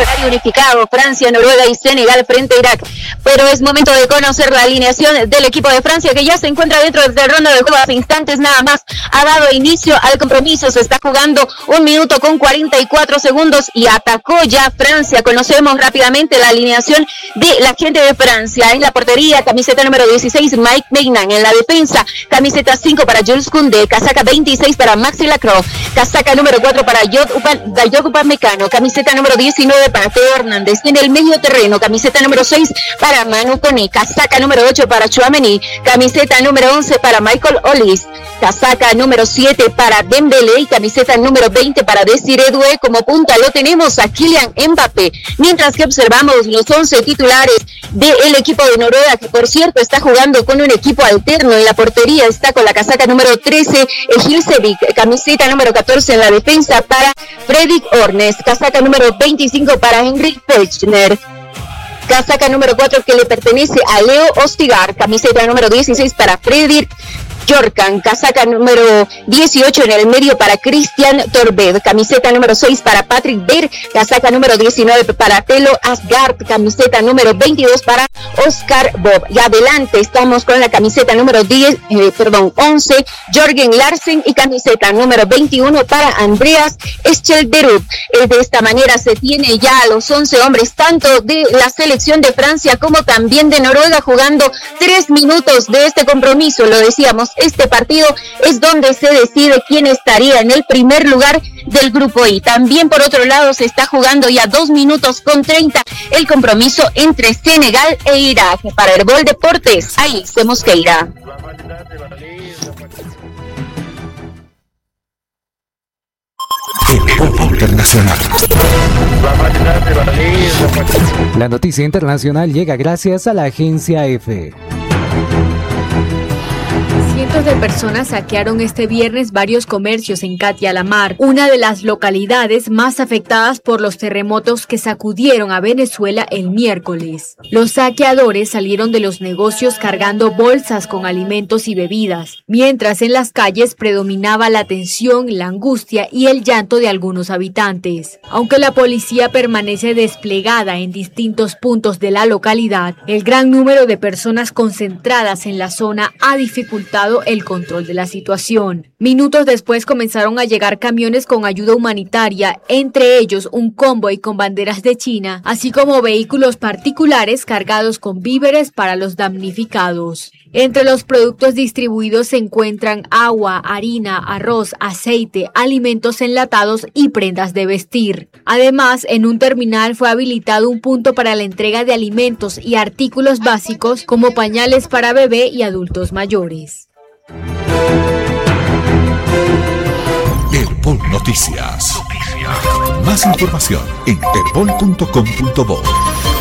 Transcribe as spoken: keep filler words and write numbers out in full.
horario unificado, Francia, Noruega y Senegal frente a Irak. Pero es momento de conocer la alineación del equipo de Francia, que ya se encuentra dentro del ronda de juego. Hace instantes nada más ha dado inicio al compromiso. Se está jugando un minuto con cuarenta y cuatro segundos y atacó ya Francia. Conocemos rápidamente la alineación de la gente de Francia. En la portería, camiseta número dieciséis, Mike Maignan. En la defensa, camiseta cinco para Jules Koundé, casaca veintiséis para Maxi Lacroix, casaca número cuatro para Dayot Upamecano, camiseta número diecinueve para Teo Hernández. En el medio terreno, camiseta número seis para Manu Koné, casaca número ocho para Tchouaméni, camiseta número once para Michael Olise, casaca número siete para Dembélé y camiseta número veinte para Desiré Doué. Como punta lo tenemos a Kylian Mbappé, mientras que observamos los once titulares del equipo de Noruega, que por cierto está jugando con un equipo alterno. En la portería está con la casaca número trece Hilsevik, camiseta número catorce en la defensa para Fredrik Ornes, casaca número veinticinco para Henrik Fechner, casaca número cuatro que le pertenece a Leo Ostigar, camiseta número dieciséis para Fredrik Jorkan, casaca número dieciocho en el medio para Christian Torved, camiseta número seis para Patrick Beer, casaca número diecinueve para Telo Asgard, camiseta número veintidós para Oscar Bob. Y adelante estamos con la camiseta número diez, eh, perdón, once, Jorgen Larsen, y camiseta número veintiuno para Andreas Schelderud. Eh, de esta manera se tiene ya a los once hombres, tanto de la selección de Francia como también de Noruega, jugando tres minutos de este compromiso. Lo decíamos, este partido es donde se decide quién estaría en el primer lugar del grupo I. También por otro lado se está jugando ya dos minutos con treinta el compromiso entre Senegal e Irak. Para Herbol Deportes, Alice Mosqueira. Herbol Internacional. La noticia internacional llega gracias a la agencia EFE. Cientos de personas saquearon este viernes varios comercios en Catia la Mar, una de las localidades más afectadas por los terremotos que sacudieron a Venezuela el miércoles. Los saqueadores salieron de los negocios cargando bolsas con alimentos y bebidas, mientras en las calles predominaba la tensión, la angustia y el llanto de algunos habitantes. Aunque la policía permanece desplegada en distintos puntos de la localidad, el gran número de personas concentradas en la zona ha dificultado el control de la situación. Minutos después comenzaron a llegar camiones con ayuda humanitaria, entre ellos un convoy con banderas de China, así como vehículos particulares cargados con víveres para los damnificados. Entre los productos distribuidos se encuentran agua, harina, arroz, aceite, alimentos enlatados y prendas de vestir. Además, en un terminal fue habilitado un punto para la entrega de alimentos y artículos básicos como pañales para bebé y adultos mayores. Herbol Noticias. Noticias. Más información en herbol punto com punto bo.